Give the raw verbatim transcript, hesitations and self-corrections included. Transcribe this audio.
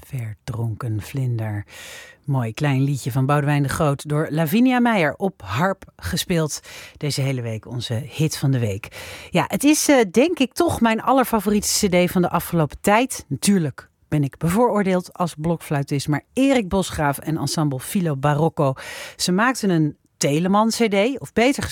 Verdronken vlinder. Mooi klein liedje van Boudewijn de Groot door Lavinia Meijer op harp gespeeld. Deze hele week onze hit van de week. Ja, het is uh, denk ik toch mijn allerfavoriete cd van de afgelopen tijd. Natuurlijk ben ik bevooroordeeld als blokfluitist, maar Erik Bosgraaf en ensemble Filo Barocco, ze maakten een Telemann-cd, of beter